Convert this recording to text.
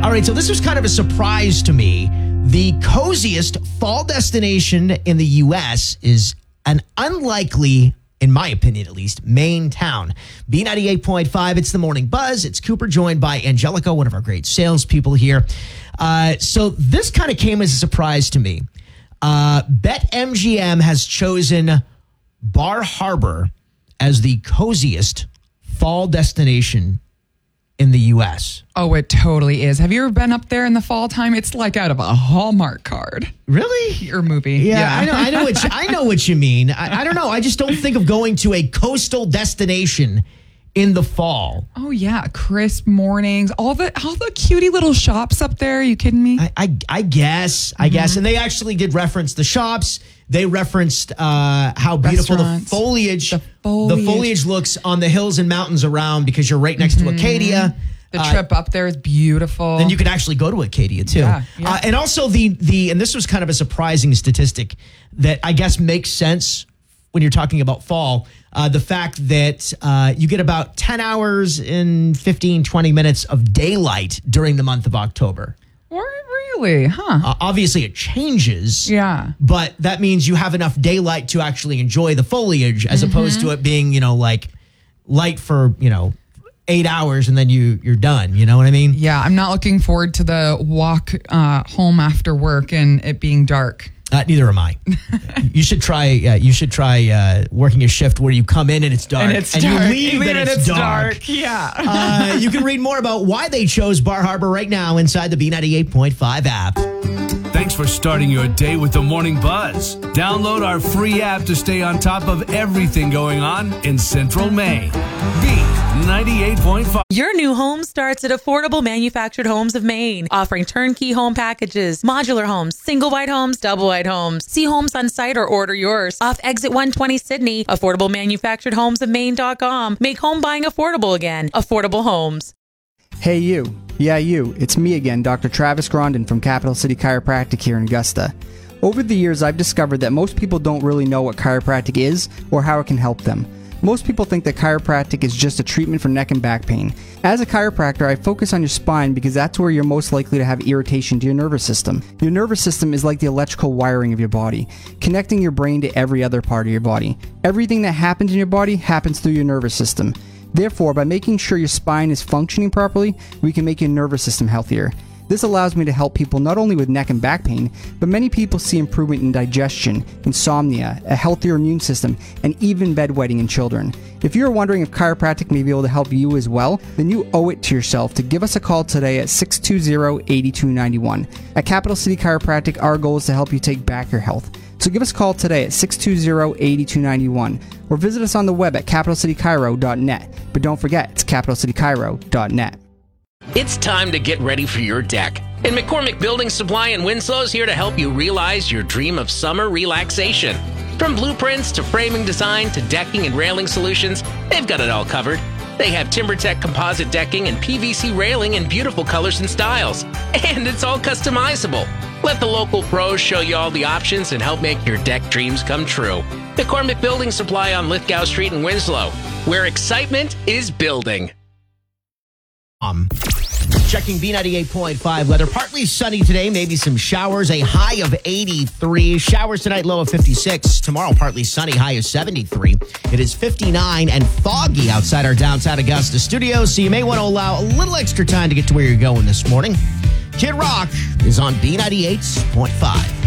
All right, so this was kind of a surprise to me. The coziest fall destination in the U.S. is an unlikely, in my opinion at least, Maine town. B98.5, it's the Morning Buzz. It's Cooper, joined by Angelica, one of our great salespeople here. So this kind of came as a surprise to me. BetMGM has chosen Bar Harbor as the coziest fall destination in the U.S. Oh, it totally is. Have you ever been up there in the fall time? It's like out of a Hallmark card. Really? Or movie. Yeah. I know what you mean. I don't know. I just don't think of going to a coastal destination in the fall. Oh yeah, crisp mornings, all the cutie little shops up there. Are you kidding me? I guess. And they actually did reference the shops. They referenced how beautiful the foliage looks on the hills and mountains around, because you're right next to Acadia. The trip up there is beautiful. And you could actually go to Acadia too. Yeah. And also and this was kind of a surprising statistic that I guess makes sense when you're talking about fall. The fact that you get about 10 hours and 15, 20 minutes of daylight during the month of October. Really? Huh. Obviously, it changes. Yeah. But that means you have enough daylight to actually enjoy the foliage, as opposed to it being, like light for, 8 hours and then you're done. You know what I mean? Yeah. I'm not looking forward to the walk home after work and it being dark. Neither am I. You should try working a shift where you come in and it's dark, and you leave and it's dark. Yeah. You can read more about why they chose Bar Harbor right now inside the B98.5 app. Thanks for starting your day with the Morning Buzz. Download our free app to stay on top of everything going on in Central Maine. B98.5. Your new home starts at Affordable Manufactured Homes of Maine, offering turnkey home packages, modular homes, single wide homes, double wide homes. See homes on site or order yours. Off Exit 120 Sydney, AffordableManufacturedHomesofMaine.com. Make home buying affordable again. Affordable Homes. Hey you. Yeah, you. It's me again, Dr. Travis Grondin from Capital City Chiropractic here in Augusta. Over the years, I've discovered that most people don't really know what chiropractic is or how it can help them. Most people think that chiropractic is just a treatment for neck and back pain. As a chiropractor, I focus on your spine because that's where you're most likely to have irritation to your nervous system. Your nervous system is like the electrical wiring of your body, connecting your brain to every other part of your body. Everything that happens in your body happens through your nervous system. Therefore, by making sure your spine is functioning properly, we can make your nervous system healthier. This allows me to help people not only with neck and back pain, but many people see improvement in digestion, insomnia, a healthier immune system, and even bedwetting in children. If you're wondering if chiropractic may be able to help you as well, then you owe it to yourself to give us a call today at 620-8291. At Capital City Chiropractic, our goal is to help you take back your health. So give us a call today at 620-8291 or visit us on the web at capitalcitychiro.net. But don't forget, it's capitalcitychiro.net. It's time to get ready for your deck. And McCormick Building Supply in Winslow is here to help you realize your dream of summer relaxation. From blueprints to framing design to decking and railing solutions, they've got it all covered. They have TimberTech composite decking and PVC railing in beautiful colors and styles. And it's all customizable. Let the local pros show you all the options and help make your deck dreams come true. McCormick Building Supply on Lithgow Street in Winslow, where excitement is building. Checking B98.5 weather. Partly sunny today, maybe some showers, a high of 83. Showers tonight, low of 56. Tomorrow, partly sunny, high of 73. It is 59 and foggy outside our downtown Augusta studio, so you may want to allow a little extra time to get to where you're going this morning. Kid Rock is on B98.5.